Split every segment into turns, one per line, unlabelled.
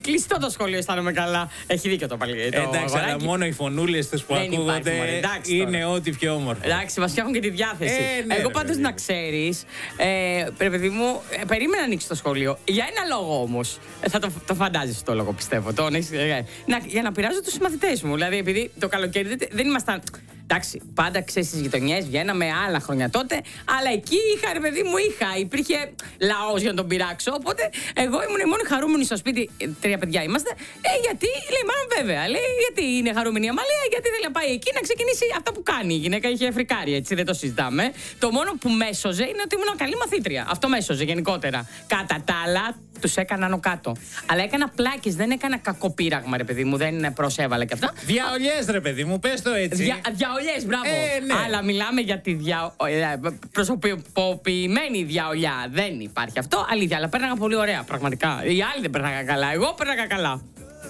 Κλειστό το σχολείο, αισθάνομαι καλά. Έχει δίκιο το παλί.
Εντάξει, αλλά μόνο οι φωνούλες τους που ακούγονται είναι ό,τι πιο όμορφο.
Εντάξει, μας φτιάχνουν και τη διάθεση.
Ναι,
εγώ πάντως να ξέρεις, παιδί μου, περίμενα να ανοίξει το σχολείο. Για ένα λόγο όμως. Θα το φαντάζεσαι το λόγο, πιστεύω. Για να πειράζω τους μαθητές μου. Δηλαδή, επειδή το καλοκαίρι δεν ήμασταν. Εντάξει, πάντα ξέρεις στις γειτονιές, βγαίναμε άλλα χρόνια τότε, αλλά εκεί είχα, ρε παιδί μου, υπήρχε λαός για να τον πειράξω. Οπότε εγώ ήμουν η μόνη χαρούμενη στο σπίτι. 3 παιδιά είμαστε. Γιατί, λέει, μάλλον βέβαια. Λέει, γιατί είναι χαρούμενη η Αμαλία, γιατί θέλει να πάει εκεί να ξεκινήσει αυτά που κάνει. Η γυναίκα είχε φρικάρει, έτσι, δεν το συζητάμε. Το μόνο που μέσοζε είναι ότι ήμουν καλή μαθήτρια. Αυτό μέσοζε γενικότερα. Κατά τα άλλα, τους έκανα άνω κάτω. Αλλά έκανα πλάκες, δεν έκανα κακοπείραγμα, ρε παιδί μου, δεν προσέβαλα και αυτά.
Διαολιές, ρε παιδί μου, πες το έτσι.
Διαολιές, μπράβο.
Ναι.
Αλλά μιλάμε για τη προσωποποιημένη διαολιά. Δεν υπάρχει αυτό. Αλήθεια, αλλά πέρναγα πολύ ωραία, πραγματικά. Οι άλλοι δεν πέρναγαν καλά. Εγώ πέρναγα καλά.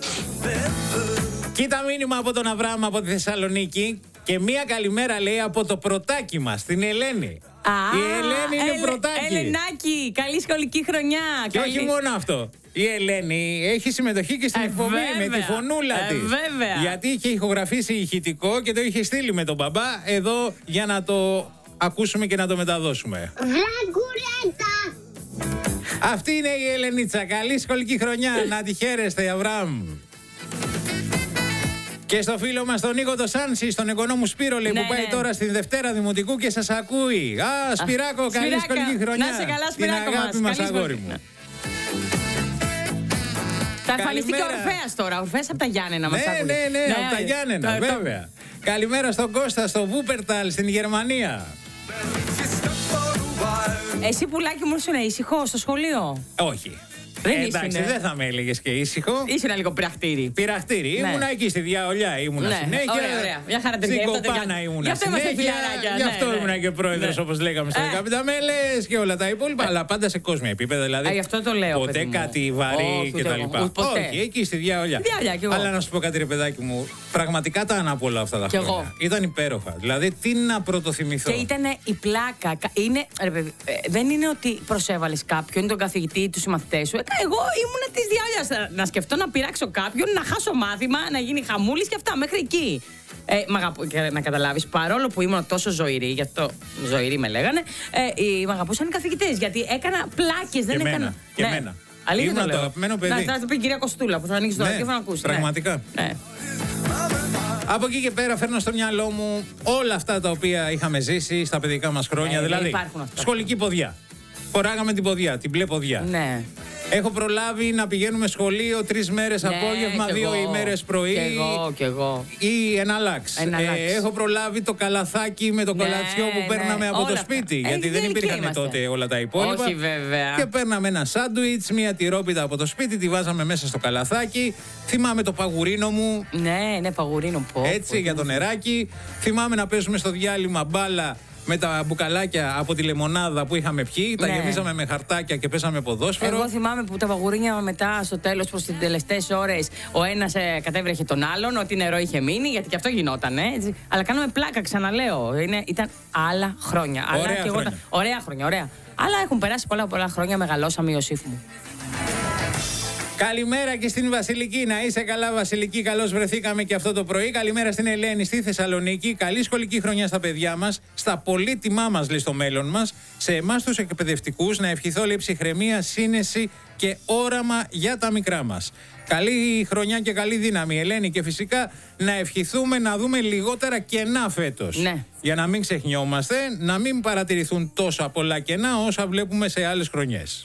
Κοίτα μήνυμα από τον Αβραάμ από τη Θεσσαλονίκη. Και μία καλημέρα λέει από το πρωτάκι μας, την Ελένη. Η Ελένη είναι πρωτάκι.
Ελενάκι, καλή σχολική χρονιά.
Και όχι μόνο αυτό. Η Ελένη έχει συμμετοχή και στην εκπομπή με τη φωνούλα της.
Βέβαια.
Γιατί είχε ηχογραφήσει ηχητικό και το είχε στείλει με τον μπαμπά εδώ για να το ακούσουμε και να το μεταδώσουμε.
Βλαγκουρέτα!
Αυτή είναι η Ελενίτσα. Καλή σχολική χρονιά. Να τη χαίρεστε, Αβραάμ. Και στο φίλο μας τον Νίκο το Σάνση, στον εγγονό μου Σπύρο, λέει, που πάει τώρα στην Δευτέρα Δημοτικού και σας ακούει. Σπυράκο, καλή σχολική χρονιά.
Να σε καλά, Σπυράκο,
την αγάπη μας, αγόρι μου.
Θα εμφανιστεί και ο Ορφέας τώρα. Ο Ορφέας από τα Γιάννενα μας ακούει.
Ναι, από τα Γιάννενα, βέβαια. Καλημέρα στον Κώστα, στο Βούπερταλ, στην Γερμανία.
Εσύ, πουλάκι μου, ήσουν ήσυχο στο σχολείο?
Όχι. Εντάξει, δεν θα με έλεγες και ήσυχο.
Ήσουν λίγο πειραχτήρι.
Πειραχτήρι. Ήμουνα εκεί στη Διαολιά, ήμουνα συνέχεια.
Ωραία. Μια χαρά
στην Κοπάνα ήμουνα συνέχεια. Γι' αυτό ήμουνα και πρόεδρος, όπως λέγαμε, στο 15 μέλες και όλα τα υπόλοιπα. Αλλά πάντα σε κόσμια επίπεδα. Δηλαδή,
γι' αυτό το λέω.
Ποτέ κάτι βαρύ κτλ. Όχι, εκεί στη Διαολιά. Αλλά να σου πω κάτι, ρε παιδάκι μου, πραγματικά τα ανάπω όλα αυτά τα χρόνια. Ήταν υπέροχα. Δηλαδή, τι να πρωτοθυμηθώ.
Και ήταν η πλάκα. Δεν είναι ότι προσέβαλες κάποιον, τον καθηγητή, τους συμμαθητές σου. Εγώ ήμουν της Διαολιάς. Να σκεφτώ να πειράξω κάποιον, να χάσω μάθημα, να γίνει χαμούλης και αυτά μέχρι εκεί. Να καταλάβεις, παρόλο που ήμουν τόσο ζωηρή, γι' αυτό ζωηρή με λέγανε, με αγαπούσαν οι καθηγητές. Γιατί έκανα πλάκες, δεν έκανα.
Και εμένα.
Αλήθεια
ήμουν
το
το αγαπημένο παιδί.
Να το πει η κυρία Κοστούλα που θα ανοίξει το ραδιόφωνο να ακούσει.
Πραγματικά. Από εκεί και πέρα φέρνω στο μυαλό μου όλα αυτά τα οποία είχαμε ζήσει στα παιδικά μας χρόνια. Δηλαδή, σχολική ποδιά. Φοράγαμε την ποδιά, την μπλε ποδιά.
Ναι.
Έχω προλάβει να πηγαίνουμε σχολείο 3 μέρες απόγευμα, 2 ημέρες πρωί.
Κι εγώ.
Ή εναλλάξ. Έχω προλάβει το καλαθάκι με το κολατσιό που παίρναμε από το σπίτι. Γιατί δεν υπήρχαν τότε όλα τα υπόλοιπα.
Όχι, βέβαια.
Και παίρναμε ένα σάντουιτς, μία τυρόπιτα από το σπίτι, τη βάζαμε μέσα στο καλαθάκι. Θυμάμαι το παγουρίνο μου.
Ναι, παγουρίνο πω.
Έτσι, για το νεράκι. Θυμάμαι να παίζουμε στο διάλειμμα μπάλα με τα μπουκαλάκια από τη λεμονάδα που είχαμε πιει, τα γεμίζαμε με χαρτάκια και πέσαμε ποδόσφαιρο.
Εγώ θυμάμαι που τα παγουρίνια μετά στο τέλος προς τις τελευταίες ώρες ο ένας κατέβρεχε τον άλλον, ότι νερό είχε μείνει, γιατί και αυτό γινόταν, έτσι. Αλλά κάναμε πλάκα, ξαναλέω. Ήταν άλλα χρόνια. Ωραία χρόνια, ωραία. Αλλά έχουν περάσει πολλά χρόνια, μεγαλώσαμε, Ιωσήφ μου.
Καλημέρα και στην Βασιλική. Να είσαι καλά, Βασιλική. Καλώς βρεθήκαμε και αυτό το πρωί. Καλημέρα στην Ελένη στη Θεσσαλονίκη. Καλή σχολική χρονιά στα παιδιά μας. Στα πολύτιμά μας, λέει, στο μέλλον μας. Σε εμάς τους εκπαιδευτικούς να ευχηθώ, λέει, ψυχραιμία, σύνεση και όραμα για τα μικρά μας. Καλή χρονιά και καλή δύναμη, Ελένη. Και φυσικά να ευχηθούμε να δούμε λιγότερα κενά φέτος.
Ναι.
Για να μην ξεχνιόμαστε, να μην παρατηρηθούν τόσα πολλά κενά όσα βλέπουμε σε άλλες χρονιές.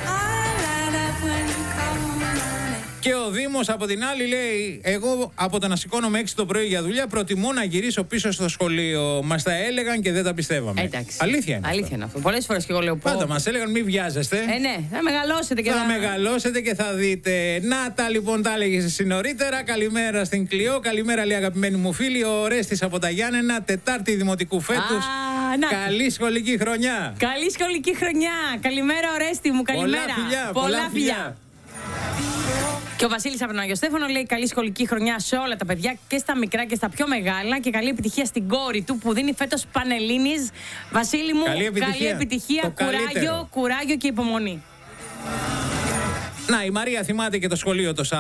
Και ο Δήμος από την άλλη λέει: εγώ από το να σηκώνομαι 6 το πρωί για δουλειά προτιμώ να γυρίσω πίσω στο σχολείο. Μας τα έλεγαν και δεν τα πιστεύαμε.
Εντάξει.
Αλήθεια είναι.
Αλήθεια είναι αυτό. Πολλές φορές και εγώ λέω:
πάντα μας έλεγαν μην βιάζεστε.
Ναι, θα μεγαλώσετε και
θα μεγαλώσετε και θα δείτε. Να τα λοιπόν, τα έλεγες εσύ νωρίτερα. Καλημέρα στην Κλειό. Καλημέρα, λέει, αγαπημένη μου φίλη. Ο Ορέστης από τα Γιάννενα, Τετάρτη Δημοτικού φέτος. Καλή σχολική χρονιά.
Καλή σχολική χρονιά. Καλημέρα, Ορέστη μου. Καλημέρα.
Πολλά φιλιά.
Και ο Βασίλης από τον Άγιο Στέφανο λέει: καλή σχολική χρονιά σε όλα τα παιδιά και στα μικρά και στα πιο μεγάλα. Και καλή επιτυχία στην κόρη του που δίνει φέτος Πανελλήνης. Βασίλη μου, καλή επιτυχία. Κουράγιο και υπομονή.
Να, η Μαρία θυμάται και το σχολείο το